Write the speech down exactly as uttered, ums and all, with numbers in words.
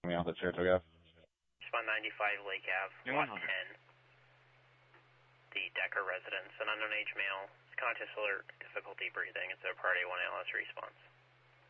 coming off at Saratoga Ave. Respond ninety-five Lake Ave, lot ten. The Decker residence, an unknown age male, conscious alert, difficulty breathing. It's a Priority one A L S response.